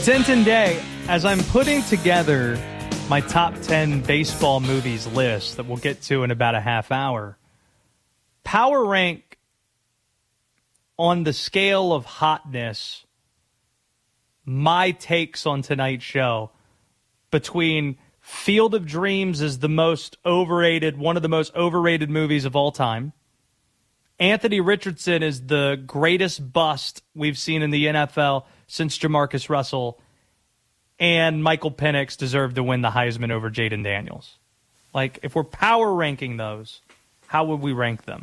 Denton Day, as I'm putting together my top 10 baseball movies list that we'll get to in about a half hour, power rank on the scale of hotness my takes on tonight's show between Field of Dreams is the most overrated, one of the most overrated movies of all time. Anthony Richardson is the greatest bust we've seen in the NFL since Jamarcus Russell, and Michael Penix deserved to win the Heisman over Jaden Daniels. Like, if we're power ranking those, how would we rank them?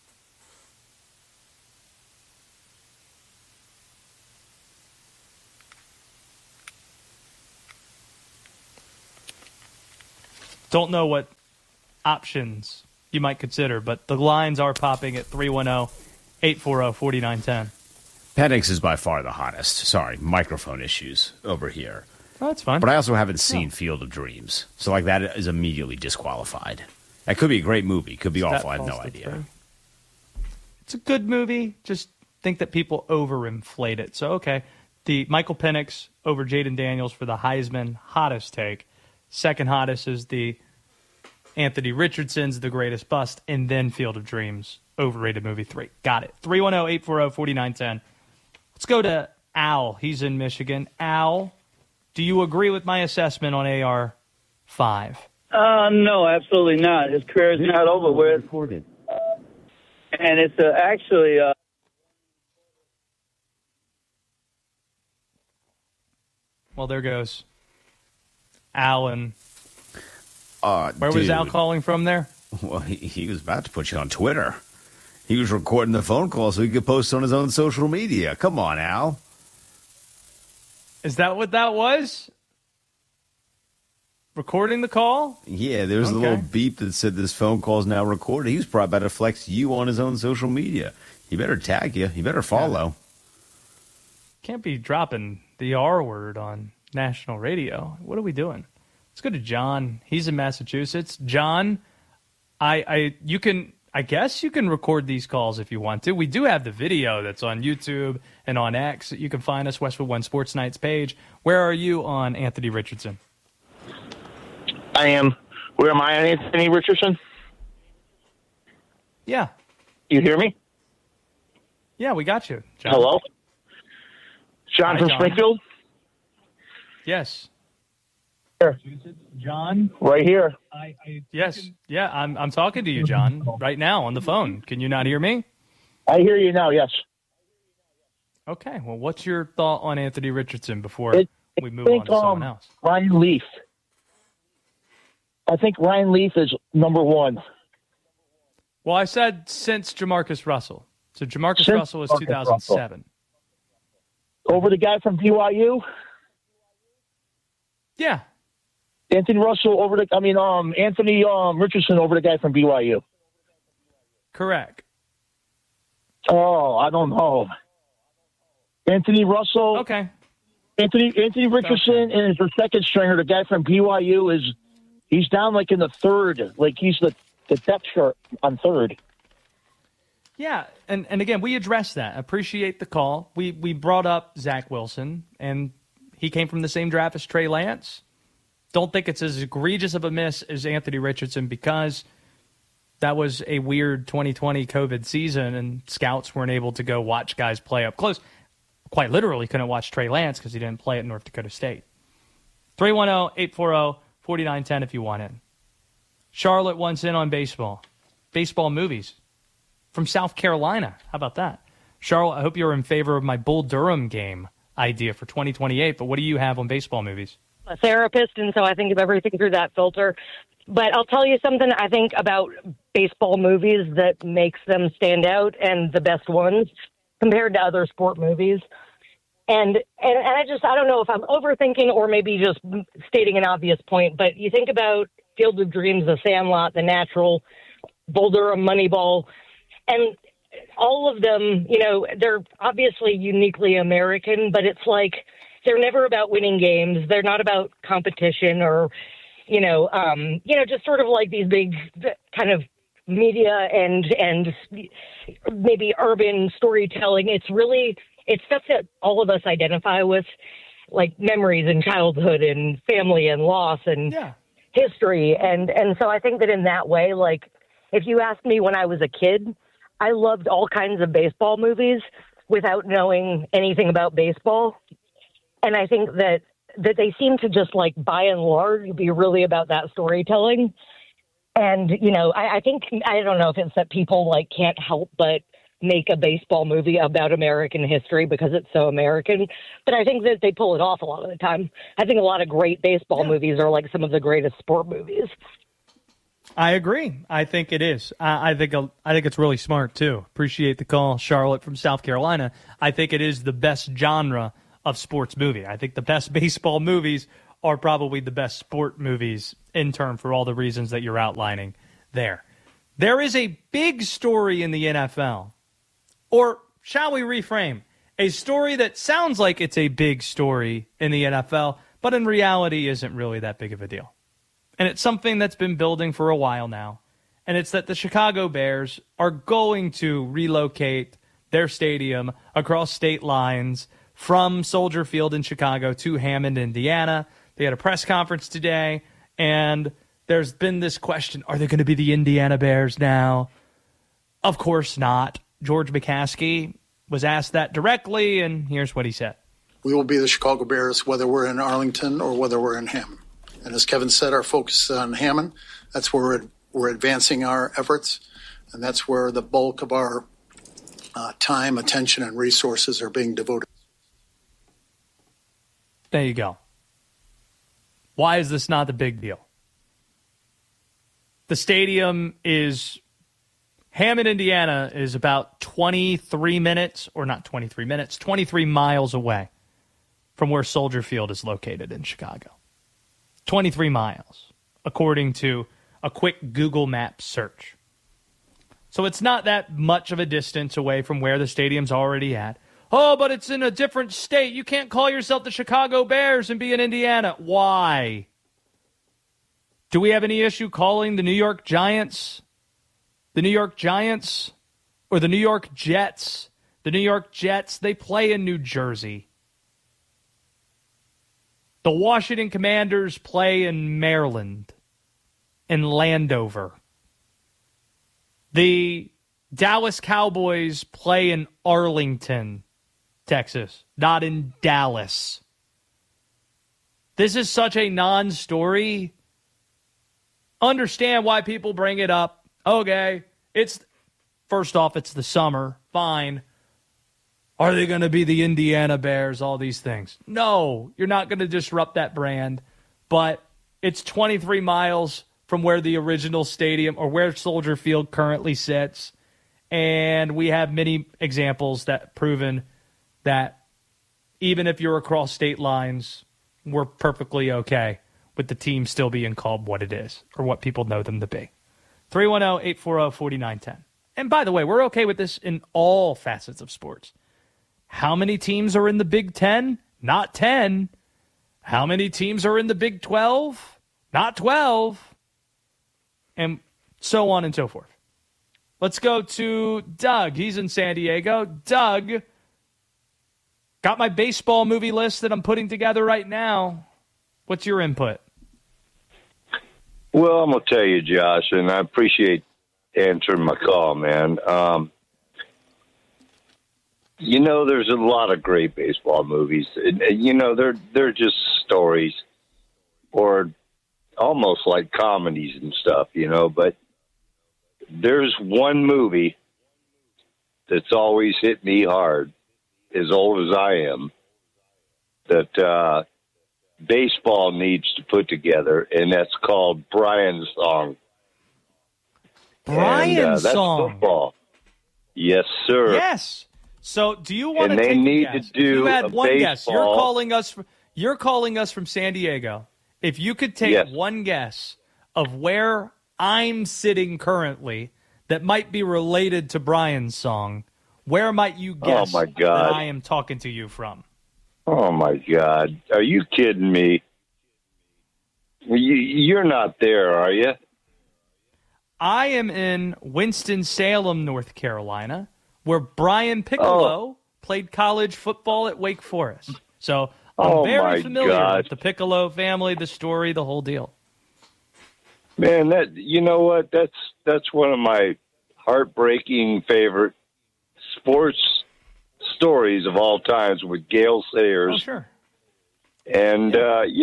Don't know what options you might consider, but the lines are popping at 310-840-4910. Penix is by far the hottest. Sorry, microphone issues over here. Oh, that's fine. But I also haven't seen Field of Dreams, so like that is immediately disqualified. That could be a great movie. Could be awful. I have no idea. It's a good movie. Just think that people overinflate it. So, okay, the Michael Penix over Jaden Daniels for the Heisman, hottest take. Second hottest is the Anthony Richardson's The Greatest Bust, and then Field of Dreams, overrated movie 3. Got it. 310-840-4910. Let's go to Al. He's in Michigan. Al, do you agree with my assessment on AR-5? No, absolutely not. His career is not over with. And it's actually... Well, there goes Alan. Where was Al calling from there? Well, he was about to put you on Twitter. He was recording the phone call so he could post on his own social media. Come on, Al. Is that what that was? Recording the call? Yeah, there's a little beep that said this phone call is now recorded. He was probably about to flex you on his own social media. He better tag you. He better follow. Can't be dropping the R word on national radio. What are we doing? Let's go to John. He's in Massachusetts. John, I guess you can record these calls if you want to. We do have the video that's on YouTube and on X. You can find us, Westwood One Sports Nights page. Where are you on Anthony Richardson? I am. Where am I on Anthony Richardson? Yeah. You hear me? Yeah, we got you, John. Hello? John from Springfield? Yes. John? Right here. Yes. Yeah, I'm talking to you, John, right now on the phone. Can you not hear me? I hear you now, yes. Okay. Well, what's your thought on Anthony Richardson before we move on to someone else? Ryan Leaf. I think Ryan Leaf is number one. Well, I said since Jamarcus Russell. So Jamarcus Russell was 2007. Over the guy from BYU? Yeah. Anthony Richardson over the guy from BYU. Correct. Oh, I don't know. Anthony Russell. Okay. Anthony Richardson is the second stringer. The guy from BYU he's down like in the third. Like he's the depth chart on third. Yeah, and again, we addressed that. Appreciate the call. We brought up Zach Wilson, and he came from the same draft as Trey Lance. Don't think it's as egregious of a miss as Anthony Richardson because that was a weird 2020 COVID season, and scouts weren't able to go watch guys play up close. Quite literally couldn't watch Trey Lance because he didn't play at North Dakota State. 310-840-4910 if you want in. Charlotte wants in on baseball. Baseball movies from South Carolina. How about that? Charlotte, I hope you're in favor of my Bull Durham game idea for 2028, but what do you have on baseball movies? A therapist, and so I think of everything through that filter. But I'll tell you something I think about baseball movies that makes them stand out and the best ones compared to other sport movies. And I don't know if I'm overthinking or maybe just stating an obvious point, but you think about Field of Dreams, The Sandlot, The Natural, Bull Durham, Moneyball, and all of them, they're obviously uniquely American, but it's like they're never about winning games. They're not about competition or, just sort of like these big kind of media and maybe urban storytelling. It's stuff that all of us identify with. like memories and childhood and family and loss and history. And so I think that in that way, like if you asked me when I was a kid, I loved all kinds of baseball movies without knowing anything about baseball. And I think that they seem to just like by and large be really about that storytelling. And, you know, I think, I don't know if it's that people like can't help but make a baseball movie about American history because it's so American, but I think that they pull it off a lot of the time. I think a lot of great baseball movies are like some of the greatest sport movies. I agree. I think it is. I think it's really smart too. Appreciate the call, Charlotte from South Carolina. I think it is the best genre of sports movie. I think the best baseball movies are probably the best sport movies in turn for all the reasons that you're outlining there. There is a big story in the NFL, or shall we reframe, a story that sounds like it's a big story in the NFL, but in reality isn't really that big of a deal. And it's something that's been building for a while now, and it's that the Chicago Bears are going to relocate their stadium across state lines from Soldier Field in Chicago to Hammond, Indiana. They had a press conference today, and there's been this question, are they going to be the Indiana Bears now? Of course not. George McCaskey was asked that directly, and here's what he said. We will be the Chicago Bears whether we're in Arlington or whether we're in Hammond. And as Kevin said, our focus is on Hammond. That's where we're advancing our efforts, and that's where the bulk of our time, attention, and resources are being devoted. There you go. Why is this not the big deal? The stadium is, Hammond, Indiana is about 23 minutes, or not 23 minutes, 23 miles away from where Soldier Field is located in Chicago. 23 miles, according to a quick Google Maps search. So it's not that much of a distance away from where the stadium's already at. Oh, but it's in a different state. You can't call yourself the Chicago Bears and be in Indiana. Why? Do we have any issue calling the New York Giants the New York Giants or the New York Jets? The New York Jets, they play in New Jersey. The Washington Commanders play in Maryland, in Landover. The Dallas Cowboys play in Arlington, Texas, not in Dallas. This is such a non-story. Understand why people bring it up. Okay, first off, it's the summer. Fine. Are they going to be the Indiana Bears? All these things. No, you're not going to disrupt that brand. But it's 23 miles from where the original stadium or where Soldier Field currently sits. And we have many examples that proven that even if you're across state lines, we're perfectly okay with the team still being called what it is or what people know them to be. 310-840-4910. And by the way, we're okay with this in all facets of sports. How many teams are in the Big 10? Not 10. How many teams are in the Big 12? Not 12. And so on and so forth. Let's go to Doug. He's in San Diego. Doug, got my baseball movie list that I'm putting together right now. What's your input? Well, I'm going to tell you, Josh, and I appreciate answering my call, man. You know, there's a lot of great baseball movies. You know, they're just stories or almost like comedies and stuff, you know. But there's one movie that's always hit me hard, as old as I am, that baseball needs to put together, and that's called Brian's Song. Brian's Song. That's football. Yes, sir. Yes. So, do you want to take they need a guess? to do you had a one guess. baseball. You're calling us from San Diego. If you could take one guess of where I'm sitting currently that might be related to Brian's Song, where might you guess that I am talking to you from? Oh, my God. Are you kidding me? You're not there, are you? I am in Winston-Salem, North Carolina, where Brian Piccolo played college football at Wake Forest. So Oh, very my familiar gosh. with the Piccolo family, the story, the whole deal. Man, that you know what? That's one of my heartbreaking favorite sports stories of all times with Gale Sayers. Oh, sure. And,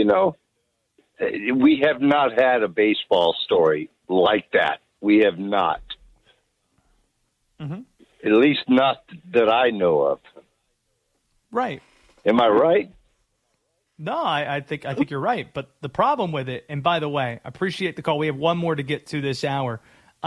we have not had a baseball story like that. We have not. Mm-hmm. At least not that I know of. Right. Am I right? No, I think you're right. But the problem with it, and by the way, I appreciate the call. We have one more to get to this hour.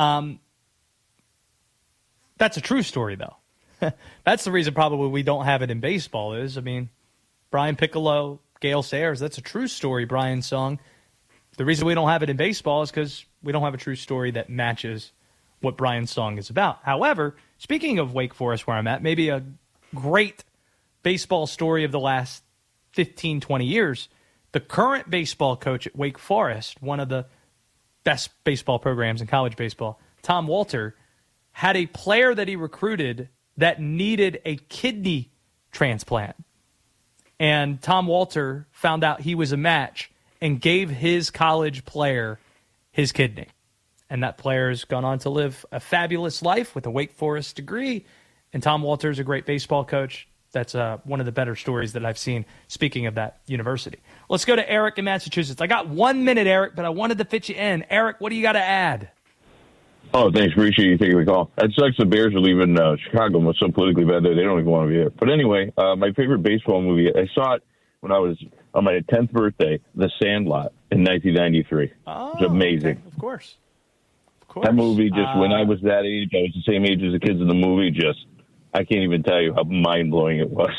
That's a true story, though. That's the reason probably we don't have it in baseball is, Brian Piccolo, Gale Sayers, that's a true story, Brian's song. The reason we don't have it in baseball is because we don't have a true story that matches what Brian's song is about. However, speaking of Wake Forest, where I'm at, maybe a great baseball story of the last 15, 20 years, the current baseball coach at Wake Forest, one of the best baseball programs in college baseball, Tom Walter, had a player that he recruited that needed a kidney transplant. And Tom Walter found out he was a match and gave his college player his kidney. And that player's gone on to live a fabulous life with a Wake Forest degree. And Tom Walter is a great baseball coach. That's one of the better stories that I've seen, speaking of that university. Let's go to Eric in Massachusetts. I got 1 minute, Eric, but I wanted to fit you in. Eric, what do you got to add? Oh, thanks. Appreciate you taking the call. That sucks the Bears are leaving Chicago. It's so politically bad that they don't even want to be here. But anyway, my favorite baseball movie, I saw it when I was on my 10th birthday, The Sandlot, in 1993. Oh, it's amazing. Okay. Of course. That movie, just when I was that age, I was the same age as the kids in the movie, I can't even tell you how mind-blowing it was.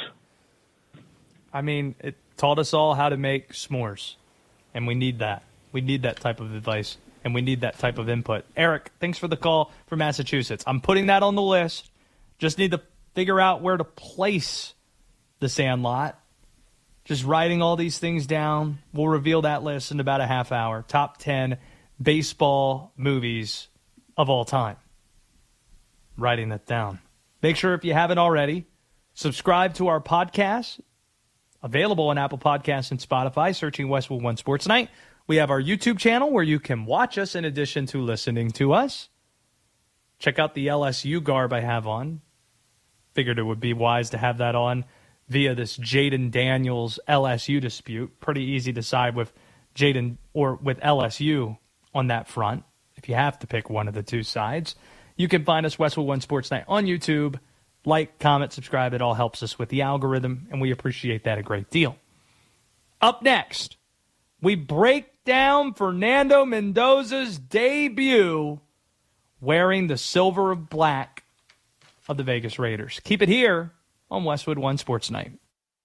It taught us all how to make s'mores, and we need that. We need that type of advice, and we need that type of input. Eric, thanks for the call from Massachusetts. I'm putting that on the list. Just need to figure out where to place The Sandlot. Just writing all these things down. We'll reveal that list in about a half hour. Top 10 baseball movies of all time. Writing that down. Make sure, if you haven't already, subscribe to our podcast. Available on Apple Podcasts and Spotify, searching Westwood One Sports Night. We have our YouTube channel where you can watch us in addition to listening to us. Check out the LSU garb I have on. Figured it would be wise to have that on via this Jaden Daniels LSU dispute. Pretty easy to side with Jaden or with LSU on that front, if you have to pick one of the two sides. You can find us, Westwood One Sports Night, on YouTube. Like, comment, subscribe. It all helps us with the algorithm, and we appreciate that a great deal. Up next, we break down Fernando Mendoza's debut wearing the silver of black of the Vegas Raiders. Keep it here on Westwood One Sports Night.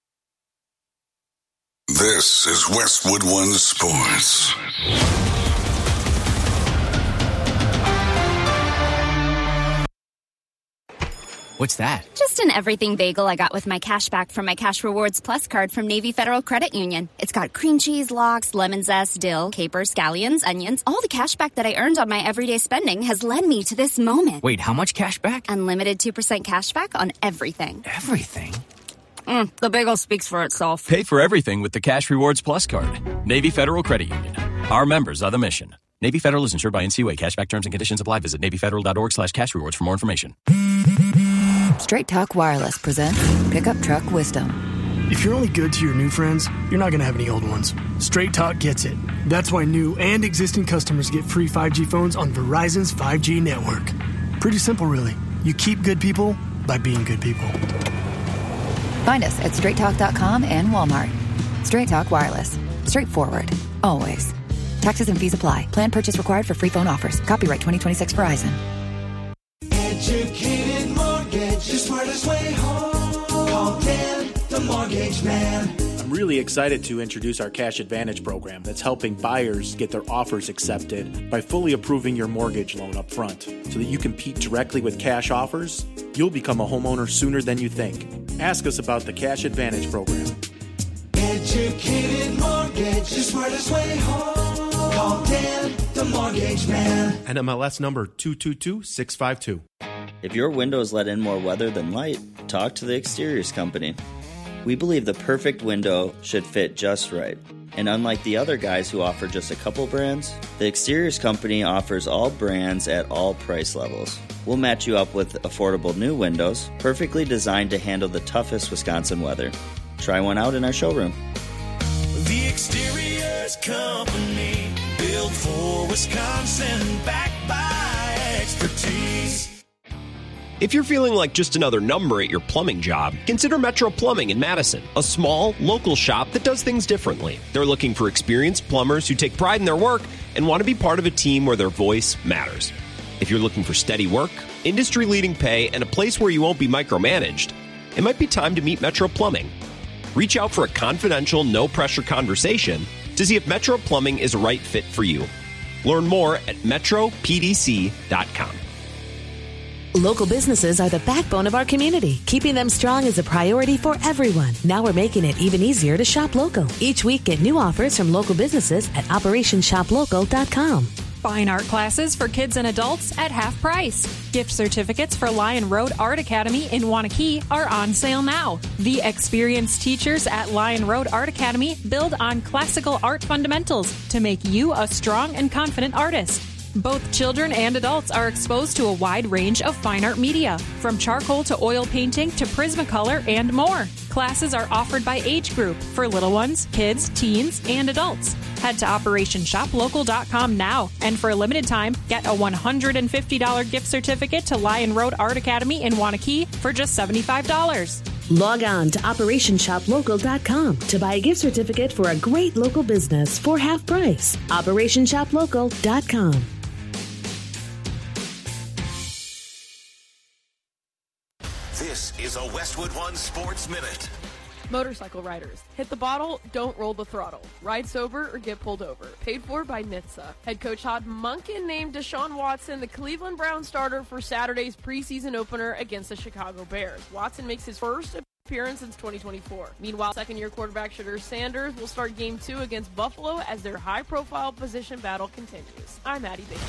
This is Westwood One Sports. What's that? Just an everything bagel I got with my cash back from my Cash Rewards Plus card from Navy Federal Credit Union. It's got cream cheese, lox, lemon zest, dill, capers, scallions, onions. All the cash back that I earned on my everyday spending has led me to this moment. Wait, how much cash back? Unlimited 2% cash back on everything. Everything? The bagel speaks for itself. Pay for everything with the Cash Rewards Plus card. Navy Federal Credit Union. Our members are the mission. Navy Federal is insured by NCUA. Cashback terms and conditions apply. Visit NavyFederal.org/cashrewards for more information. Straight Talk Wireless presents Pickup Truck Wisdom. If you're only good to your new friends, you're not going to have any old ones. Straight Talk gets it. That's why new and existing customers get free 5G phones on Verizon's 5G network. Pretty simple, really. You keep good people by being good people. Find us at straighttalk.com and Walmart. Straight Talk Wireless. Straightforward. Always. Taxes and fees apply. Plan purchase required for free phone offers. Copyright 2026 Verizon. Educated mortgage, the smartest way home. Call Dan, the mortgage man. I'm really excited to introduce our Cash Advantage program that's helping buyers get their offers accepted by fully approving your mortgage loan up front. So that you compete directly with cash offers, you'll become a homeowner sooner than you think. Ask us about the Cash Advantage program. Educated mortgage, the smartest way home. Call Dan, the mortgage man. NMLS number 222652. If your windows let in more weather than light, talk to the Exteriors Company. We believe the perfect window should fit just right. And unlike the other guys who offer just a couple brands, the Exteriors Company offers all brands at all price levels. We'll match you up with affordable new windows, perfectly designed to handle the toughest Wisconsin weather. Try one out in our showroom. The Exteriors Company, built for Wisconsin, backed by expertise. If you're feeling like just another number at your plumbing job, consider Metro Plumbing in Madison, a small, local shop that does things differently. They're looking for experienced plumbers who take pride in their work and want to be part of a team where their voice matters. If you're looking for steady work, industry-leading pay, and a place where you won't be micromanaged, it might be time to meet Metro Plumbing. Reach out for a confidential, no-pressure conversation to see if Metro Plumbing is a right fit for you. Learn more at metropdc.com. Local businesses are the backbone of our community. Keeping them strong is a priority for everyone. Now we're making it even easier to shop local. Each week, get new offers from local businesses at OperationShopLocal.com. Fine art classes for kids and adults at half price. Gift certificates for Lion Road Art Academy in Wanakee are on sale now. The experienced teachers at Lion Road Art Academy build on classical art fundamentals to make you a strong and confident artist. Both children and adults are exposed to a wide range of fine art media, from charcoal to oil painting to Prismacolor and more. Classes are offered by age group for little ones, kids, teens, and adults. Head to OperationShopLocal.com now, and for a limited time, get a $150 gift certificate to Lion Road Art Academy in Wanakee for just $75. Log on to OperationShopLocal.com to buy a gift certificate for a great local business for half price. OperationShopLocal.com. This is a Westwood One Sports Minute. Motorcycle riders, hit the bottle, don't roll the throttle. Ride sober or get pulled over. Paid for by NHTSA. Head coach Todd Monken named Deshaun Watson the Cleveland Browns starter for Saturday's preseason opener against the Chicago Bears. Watson makes his first appearance since 2024. Meanwhile, second-year quarterback Shedeur Sanders will start Game 2 against Buffalo as their high-profile position battle continues. I'm Maddie Baker.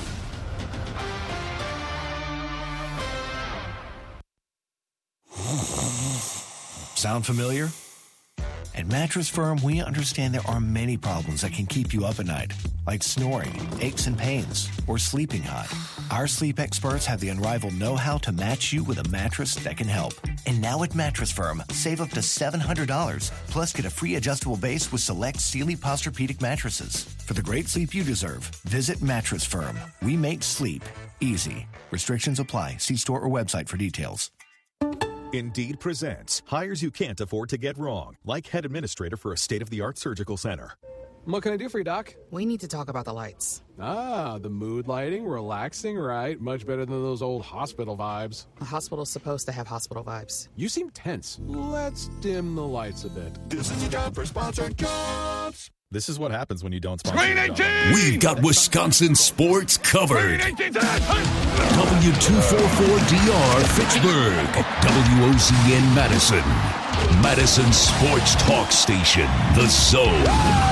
Sound familiar? At Mattress Firm, we understand there are many problems that can keep you up at night, like snoring, aches and pains, or sleeping hot. Our sleep experts have the unrivaled know-how to match you with a mattress that can help. And now at Mattress Firm, save up to $700, plus get a free adjustable base with select Sealy Posturepedic mattresses. For the great sleep you deserve, visit Mattress Firm. We make sleep easy. Restrictions apply. See store or website for details. Indeed presents hires you can't afford to get wrong, like head administrator for a state-of-the-art surgical center. What can I do for you, Doc? We need to talk about the lights. Ah, the mood lighting, relaxing, right? Much better than those old hospital vibes. A hospital's supposed to have hospital vibes. You seem tense. Let's dim the lights a bit. This is your job for sponsored jobs. This is what happens when you don't sponsor. We've got Wisconsin sports covered. W244DR Fitchburg, WOZN Madison, Madison Sports Talk Station, The Zone.